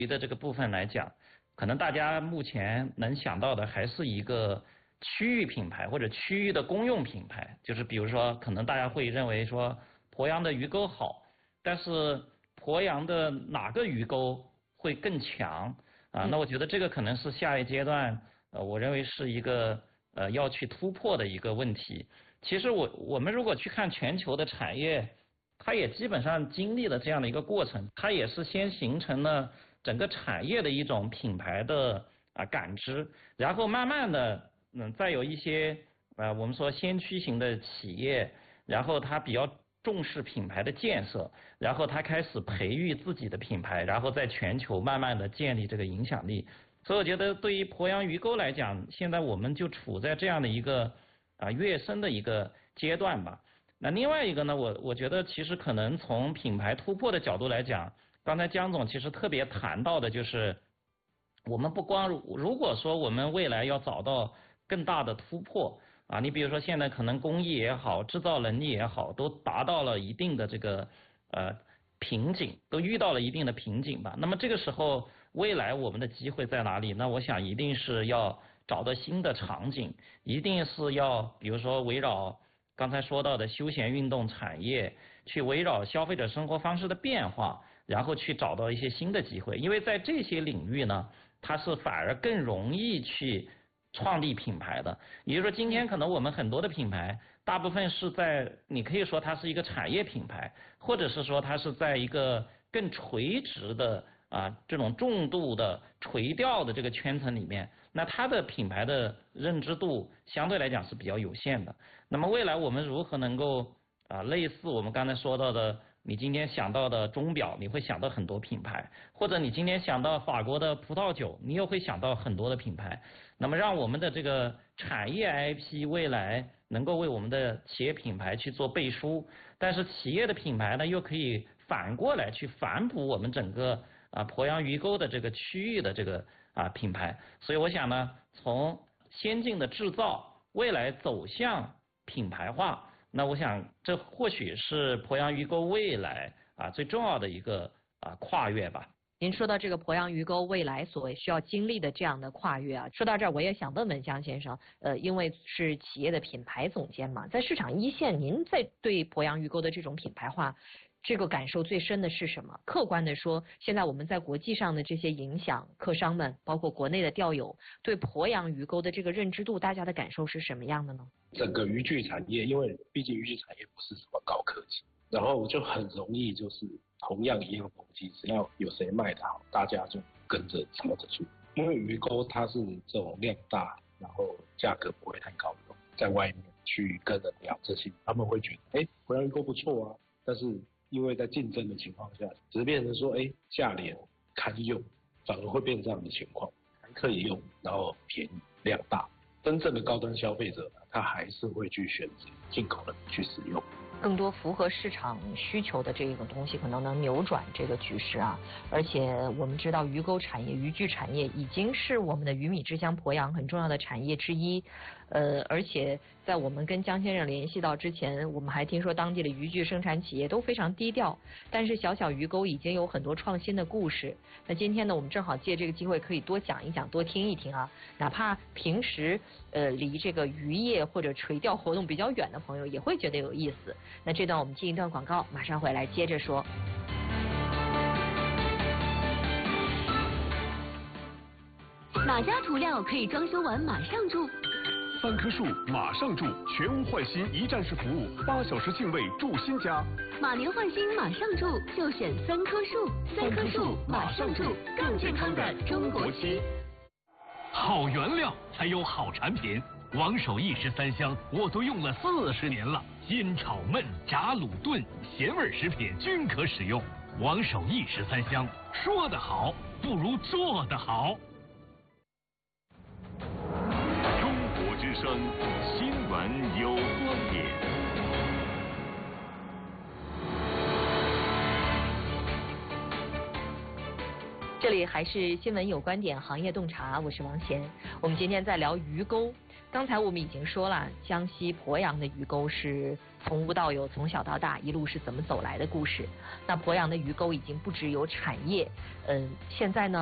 鱼的这个部分来讲，可能大家目前能想到的还是一个区域品牌或者区域的公用品牌，就是比如说，可能大家会认为说鄱阳的鱼钩好，但是鄱阳的哪个鱼钩会更强啊？那我觉得这个可能是下一阶段，我认为是一个要去突破的一个问题。其实我们如果去看全球的产业，它也基本上经历了这样的一个过程，它也是先形成了整个产业的一种品牌的感知，然后慢慢的再有一些我们说先驱型的企业，然后它比较重视品牌的建设，然后它开始培育自己的品牌，然后在全球慢慢的建立这个影响力。所以我觉得对于鄱阳鱼钩来讲，现在我们就处在这样的一个跃升的一个阶段吧。那另外一个呢，我觉得其实可能从品牌突破的角度来讲，刚才姜总其实特别谈到的就是，我们不光如果说我们未来要找到更大的突破啊，你比如说现在可能工艺也好，制造能力也好，都达到了一定的这个瓶颈，都遇到了一定的瓶颈吧。那么这个时候，未来我们的机会在哪里？那我想一定是要找到新的场景，一定是要比如说围绕刚才说到的休闲运动产业，去围绕消费者生活方式的变化，然后去找到一些新的机会。因为在这些领域呢，它是反而更容易去创立品牌的。也就是说，今天可能我们很多的品牌，大部分是在你可以说它是一个产业品牌，或者是说它是在一个更垂直的这种重度的垂钓的这个圈层里面，那它的品牌的认知度相对来讲是比较有限的。那么未来我们如何能够类似我们刚才说到的，你今天想到的钟表，你会想到很多品牌，或者你今天想到法国的葡萄酒，你又会想到很多的品牌。那么让我们的这个产业 IP 未来能够为我们的企业品牌去做背书，但是企业的品牌呢，又可以反过来去反哺我们整个鄱阳鱼钩的这个区域的这个品牌。所以我想呢，从先进的制造未来走向品牌化，那我想这或许是鄱阳鱼钩未来最重要的一个跨越吧。 您说到这个鄱阳鱼钩未来所需要经历的这样的跨越说到这儿我也想问问姜先生，因为是企业的品牌总监嘛，在市场一线，您在对鄱阳鱼钩的这种品牌化这个感受最深的是什么？客观的说，现在我们在国际上的这些影响，客商们包括国内的钓友对鄱阳鱼钩的这个认知度，大家的感受是什么样的呢？ 整个渔具产业，因为毕竟渔具产业不是什么高科技，然后就很容易就是同样一样东西，只要有谁卖得好，大家就跟着抄着做。因为鱼钩它是这种量大，然后价格不会太高的，在外面去跟人聊这些，他们会觉得鄱阳鱼钩不错啊，但是因为在竞争的情况下，只是变成说价廉堪用，反而会变这样的情况，还可以用，然后便宜量大。真正的高端消费者呢，他还是会去选择进口的去使用。 更多符合市场需求的这个东西，可能能扭转这个局势而且我们知道鱼钩产业、渔具产业已经是我们的鱼米之乡鄱阳很重要的产业之一。而且在我们跟姜先生联系到之前，我们还听说当地的渔具生产企业都非常低调，但是小小鱼钩已经有很多创新的故事。那今天呢，我们正好借这个机会可以多讲一讲，多听一听哪怕平时离这个渔业或者垂钓活动比较远的朋友也会觉得有意思。那这段我们进一段广告，马上回来接着说。 哪家涂料可以装修完马上住 ？3棵树马上住，全屋换新一站式服务，8小时净位住新家。 马年换新马上住，就选3棵树，3棵树马上住，更健康的中国漆。 好原料才有好产品。王守义13香我都用了40年了，煎炒焖炸卤炖咸味食品均可使用。王守义13香，说得好不如做得好。 中国之声新闻有观点。 这里还是新闻有观点，行业洞察，我是王贤。我们今天在聊鱼钩。 刚才我们已经说了，江西鄱阳的鱼沟是从无到有，从小到大一路是怎么走来的故事。那鄱阳的鱼沟已经不只有产业，现在呢